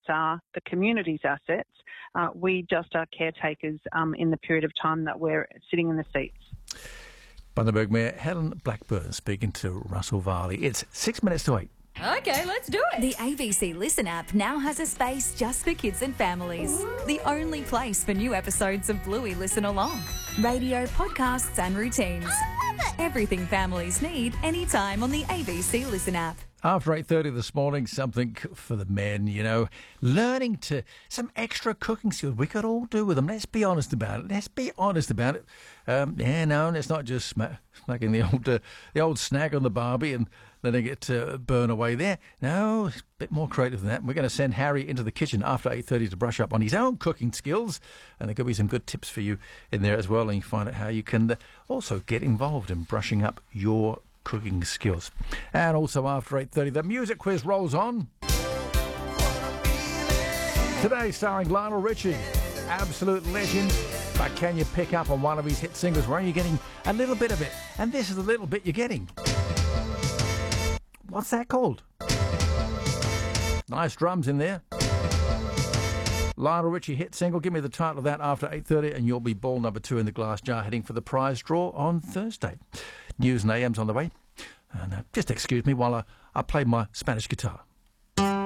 are the community's assets. We just are caretakers in the period of time that we're sitting in the seats. Bundaberg Mayor Helen Blackburn speaking to Russell Varley. It's 6 minutes to 8. Okay, let's do it. The ABC Listen app now has a space just for kids and families. The only place for new episodes of Bluey Listen Along. Radio, podcasts and routines. I love it. Everything families need anytime on the ABC Listen app. After 8:30 this morning, something for the men, learning some extra cooking skills we could all do with them. Let's be honest about it. Let's not just smacking the old snag on the barbie and letting it burn away there. No, it's a bit more creative than that. We're going to send Harry into the kitchen after 8:30 to brush up on his own cooking skills, and there could be some good tips for you in there as well, and you can find out how you can also get involved in brushing up your cooking skills. And also after 8:30, the music quiz rolls on. Today starring Lionel Richie, absolute legend. But can you pick up on one of his hit singles? Where are you getting a little bit of it? And this is the little bit you're getting. What's that called? Nice drums in there. Lionel Richie hit single. Give me the title of that after 8:30 and you'll be ball number 2 in the glass jar heading for the prize draw on Thursday. News and AM's on the way. And just excuse me while I play my Spanish guitar.